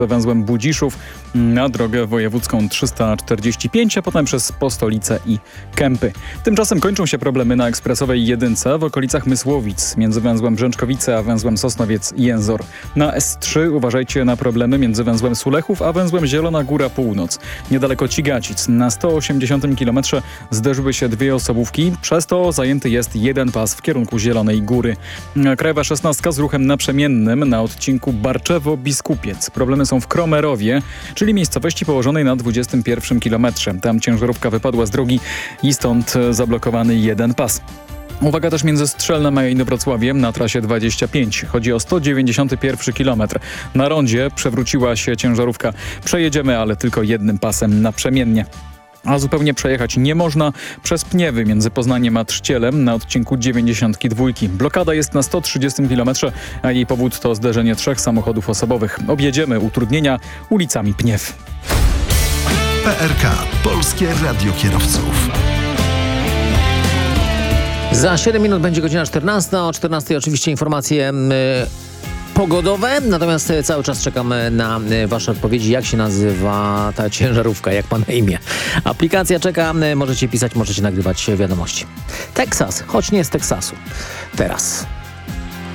węzłem Budziszów na drogę wojewódzką 345, a potem przez Postolicę i Kępy. Tymczasem kończą się problemy na ekspresowej 1 w okolicach Mysłowic, między węzłem Brzęczkowice a węzłem Sosnowiec-Jęzor. Na S3 uważajcie na problemy między węzłem Sulechów a węzłem Zielona Góra Północ. Niedaleko Cigacic na 180 km zderzyły się dwie osobówki, przez to zajęty jest jeden pas w kierunku Zielonej Góry. Krajowa 16 z ruchem naprzemiennym na odcinku Barczewo-Biskupiec. Problemy są w Kromerowie, czyli miejscowości położonej na 21 km. Tam ciężarówka wypadła z drogi i stąd zablokowany jeden pas. Uwaga też między Strzelnem a Inowrocławiem na trasie 25. Chodzi o 191 km. Na rondzie przewróciła się ciężarówka. Przejedziemy, ale tylko jednym pasem naprzemiennie. A zupełnie przejechać nie można przez Pniewy między Poznaniem a Trzcielem na odcinku 92. Blokada jest na 130 km, a jej powód to zderzenie 3 samochodów osobowych. Objedziemy utrudnienia ulicami Pniew. PRK. Polskie Radio Kierowców. Za 7 minut będzie godzina 14. O 14 oczywiście informacje pogodowe, natomiast cały czas czekamy na wasze odpowiedzi. Jak się nazywa ta ciężarówka? Jak ma na imię? Aplikacja czeka, możecie pisać, możecie nagrywać wiadomości. Teksas, choć nie z Teksasu. Teraz.